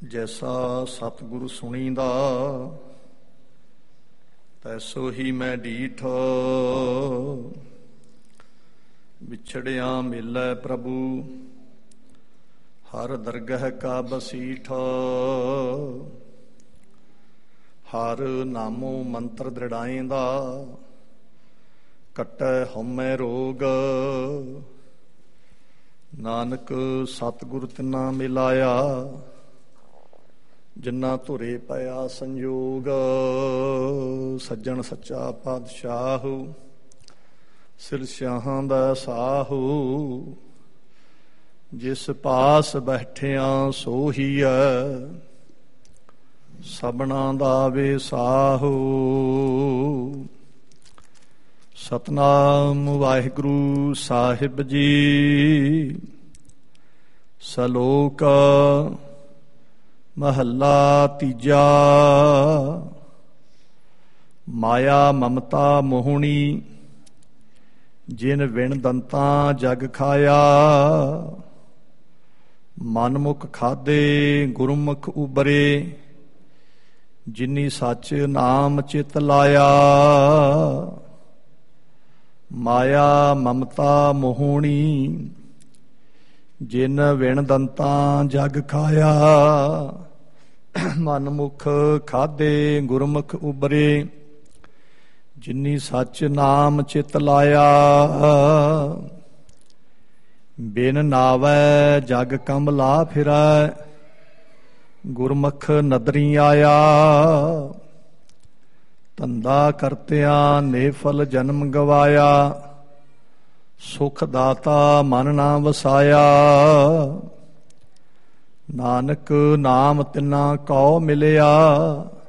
ਜੈਸਾ ਸਤਿਗੁਰ ਸੁਣੀਂਦਾ ਤੈਸੋ ਹੀ ਮੈਂ ਡੀਠ। ਵਿਛੜਿਆ ਮਿਲੈ ਪ੍ਰਭੂ ਹਰ ਦਰਗਹ ਕਾ ਬਸੀਠ। ਹਰ ਨਾਮੋ ਮੰਤਰ ਦ੍ਰਿੜਾਏਂਦਾ ਕੱਟੈ ਹਉਮੈ ਰੋਗ। ਨਾਨਕ ਸਤਿਗੁਰ ਤਿਨਾ ਮਿਲਾਇਆ ਜਿੰਨਾ ਧੁਰੇ ਪਿਆ ਸੰਯੋਗ। ਸੱਜਣ ਸੱਚਾ ਪਾਤਸ਼ਾਹ ਸਿਰਸਿਆਹਾਂ ਦਾ ਸਾਹੂ। ਜਿਸ ਪਾਸ ਬੈਠਿਆਂ ਸੋਹੀਐ ਸਭਨਾਂ ਦਾ ਵੇ ਸਾਹੂ। ਸਤਿਨਾਮ ਵਾਹਿਗੁਰੂ ਸਾਹਿਬ ਜੀ। ਸਲੋਕ ਮਹੱਲਾ ਤੀਜਾ। ਮਾਇਆ ਮਮਤਾ ਮੋਹਣੀ ਜਿਨ ਵਿਣ ਦੰਤਾਂ ਜਗ ਖਾਇਆ। ਮਨਮੁਖ ਖਾਧੇ ਗੁਰਮੁਖ ਉਬਰੇ ਜਿਨੀ ਸੱਚ ਨਾਮ ਚਿਤ ਲਾਇਆ। ਮਾਇਆ ਮਮਤਾ ਮੋਹਣੀ ਜਿਨ ਵਿਣ ਦੰਤਾਂ ਜਗ ਖਾਇਆ। ਮਨਮੁਖ ਖਾਧੇ ਗੁਰਮੁਖ ਉਬਰੇ ਜਿਨੀ ਸੱਚ ਨਾਮ ਚਿਤ ਲਾਇਆ। ਬਿਨ ਨਾਵੈ ਜਗ ਕੰਬਲਾ ਫਿਰੈ ਗੁਰਮੁਖ ਨਦਰੀ ਆਇਆ। ਧੰਦਾ ਕਰਤਿਆਂ ਨੇਫਲ ਜਨਮ ਗਵਾਇਆ। ਸੁਖ ਦਾਤਾ ਮਨ ਨਾ ਵਸਾਇਆ। ਨਾਨਕ ਨਾਮ ਤਿਨਾ ਕਉ ਮਿਲਿਆ